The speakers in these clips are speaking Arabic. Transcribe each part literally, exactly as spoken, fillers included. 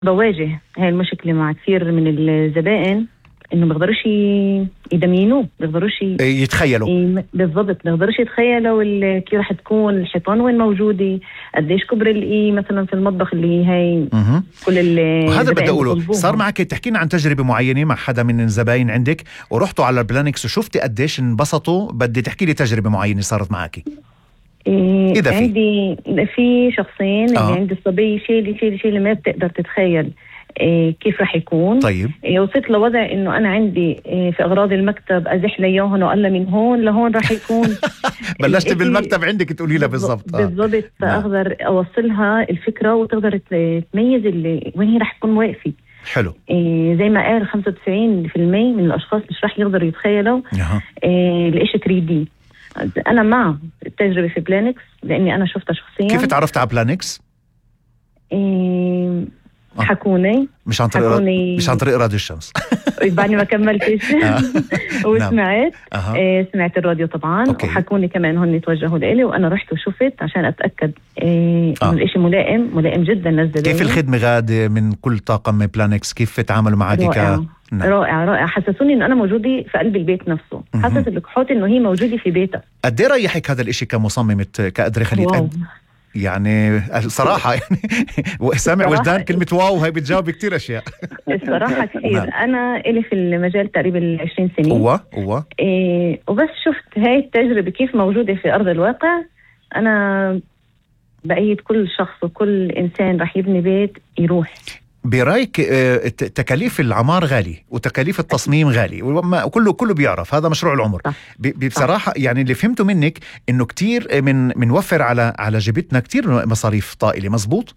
بواجه هاي المشكلة مع كثير من الزبائن، انه ما بيقدروش يدمينوه، ما بيقدروش يتخيلوا ي... بالضبط، ما بيقدروش يتخيلوا ال... كيف رح تكون الحيطان وين موجودة، قديش كبر الاي مثلا في المطبخ اللي هي مه. كل ال وهذا بدي اقوله. صار معك تحكينا عن تجربة معينة مع حدا من الزباين عندك ورحتوا على بلانكس وشفتي قديش انبسطوا؟ بدي تحكي لي تجربة معينة صارت معك. إيه إذا في عندي في شخصين آه. اللي عند الصبي شيء شيء شيء اللي ما بتقدر تتخيل إيه كيف رح يكون. طيب إيه وصلت لوضع انه انا عندي إيه في اغراض المكتب ازح لياهم وقال من هون لهون رح يكون. بلشت بالمكتب عندك تقولي لها بالضبط. آه. بالضبط، فاقدر اوصلها الفكره وتقدر تميز اللي وين هي رح تكون واقفه. حلو. إيه زي ما قال خمسة وتسعين بالمية من الاشخاص مش رح يقدروا يتخيلوا إيه الاشي ثري دي. أنا مع التجربة في بلانكس لأني أنا شفتها شخصيا. كيف تعرفت على بلانكس؟ إيه حكوني مش عن طريق مش عن طريق راديو الشمس. بعدني ما كملتش. وسمعت أه. إيه سمعت الراديو طبعا. أوكي. وحكوني كمان هن توجهوا لي وأنا رحت وشفت عشان أتأكد إيه آه. إنه الإشي ملائم ملائم جدا للزبائن. كيف الخدمة غادة من كل طاقم من بلانكس؟ كيف تعاملوا معك؟ رائع. نعم. رائع رائع. حسسوني انه انا موجودة في قلب البيت نفسه. حسس الكحوت انه هي موجودة في بيتها. قد ايه ريحك هذا الاشي كمصممة كأدريخلية؟ قد يعني صراحة يعني سامع وجدان كلمة واو هاي بتجاوب كتير اشياء. الصراحة كثير. نعم. انا الي في المجال تقريبا عشرين سنة. هو هو إيه وبس شفت هاي التجربة كيف موجودة في ارض الواقع. انا بأيد كل شخص وكل انسان رح يبني بيت يروح. برايك تكاليف العمار غالي وتكاليف التصميم غالي وكله كله بيعرف هذا مشروع العمر. بصراحة يعني اللي فهمته منك انه كتير من منوفر على على جيبتنا كتير مصاريف طائلة. مزبوط؟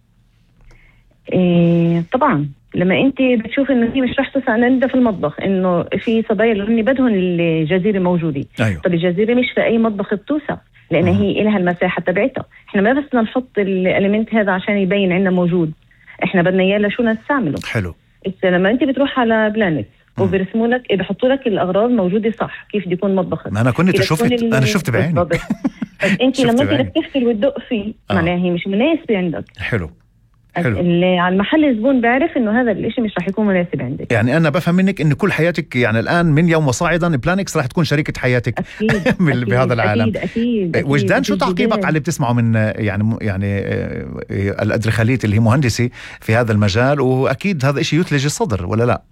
إيه طبعا. لما انت بتشوف انه هي مش رح تسعى ننده في المطبخ انه في صبايا اللي بدهم الجزيرة موجودة. أيوه. طب الجزيرة مش في اي مطبخ بتوسع لان أه. هي إلها المساحة تبعتها. احنا ما بس نحط الاليمنت هذا عشان يبين عنا موجود، احنا بدنا اياه لشو نستعمله. حلو. لما انت بتروح على بلانكس وبرسموا لك بحطوا لك الاغراض موجوده صح كيف بده يكون مطبخك. ما انا كنت شفت انا شفت بعيني. انت لما انت بدك تغسل وتدق فيه آه. معناها هي مش مناسبه عندك. حلو حلو. اللي على المحل الزبون بيعرف انه هذا الاشي مش رح يكون مناسب عندك. يعني انا بفهم منك ان كل حياتك يعني الان من يوم وصاعدا بلانكس رح تكون شريكة حياتك. أكيد. أكيد. بهذا العالم. أكيد. أكيد. أكيد. وجدان شو تعقيبك على اللي بتسمعه من يعني يعني الأدريخلية اللي هي مهندسة في هذا المجال واكيد هذا اشي يثلج الصدر ولا لا؟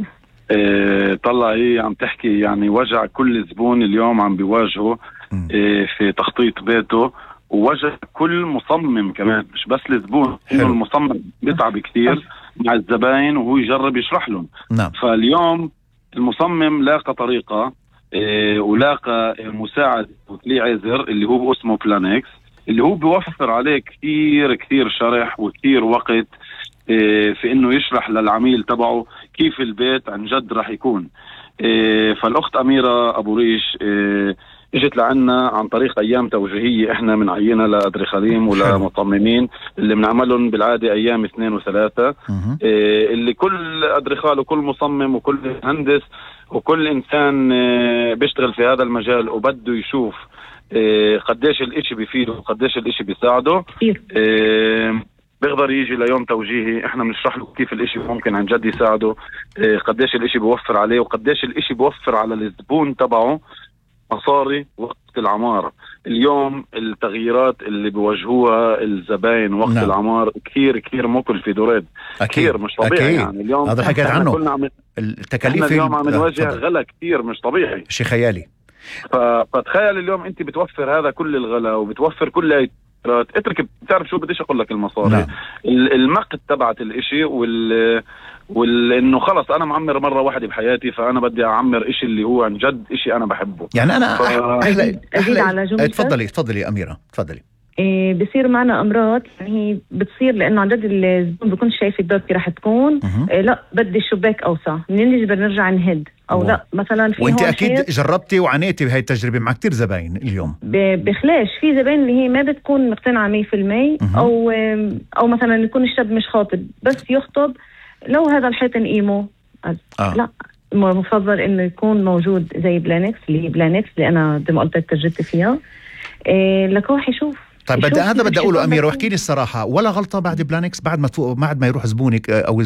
إيه طلع هي عم تحكي يعني وجع كل زبون اليوم عم بيواجهه إيه في تخطيط بيته ووجه كل مصمم كمان مش بس الزبون. انه المصمم بيتعب كثير مع الزباين وهو يجرب يشرح لهم. نعم. فاليوم المصمم لاقى طريقة إيه ولاقى مساعد لي عذر اللي هو اسمه بلانكس اللي هو بيوفر عليه كثير كثير شرح وكثير وقت إيه في انه يشرح للعميل تبعه كيف البيت عن جد رح يكون. إيه فالأخت أميرة أبو ريش إيه اجت لعنا عن طريق ايام توجيهية احنا بنعينها لادريخاليم ولمصممين اللي بنعملهم بالعادة ايام اثنين وثلاثة إيه اللي كل ادريخال وكل مصمم وكل مهندس وكل انسان إيه بيشتغل في هذا المجال وبده يشوف إيه قديش الاشي بيفيده وقديش الاشي بيساعده إيه بيقدر يجي ليوم توجيهي احنا بنشرح له كيف الاشي ممكن عن جد يساعده إيه قديش الاشي بيوفر عليه وقديش الاشي بيوفر على الزبون تبعه مصاري وقت العمار. اليوم التغييرات اللي بيواجهوها الزباين وقت نعم. العمار كثير كثير مكل في دوريد كثير مش طبيعي. يعني اليوم هذا حكيت عنه عم... التكاليف اليوم عم نواجه غلا كثير مش طبيعي شيء خيالي. ف... فتخيل اليوم انت بتوفر هذا كل الغلا وبتوفر كل اترك بتعرف شو بديش اقول لك المصاري نعم. المقت تبعت الاشي وال وانه خلص انا معمر مره واحده بحياتي فانا بدي اعمر اشي اللي هو عن جد اشي انا بحبه. يعني انا ف... أحلى... أحلى... على جملتك. تفضلي تفضلي اميره تفضلي. إيه بصير معنا امراض يعني هي بتصير لانه عن جد الزبون بيكون شايف الدار كيف رح تكون إيه لا بدي الشباك اوسع بنجبر نرجع نهد او واو. لا مثلا في وانت اكيد جربتي وعانيتي بهاي التجربه مع كتير زباين اليوم. بخلاش في زباين اللي هي ما بتكون مقتنعه مية بالمية او او مثلا يكون الشاب مش خاطب بس يخطب لو هذا الحيط نقيمه آه. لا مفضل انه يكون موجود زي بلانكس اللي هي بلانكس اللي انا زي ما قلت لك تجربتي فيها إيه لكوح يشوف طيب بدي هذا بدي اقوله امير، واحكي لي الصراحه، ولا غلطه بعد بلانكس بعد ما بعد ما يروح زبونك او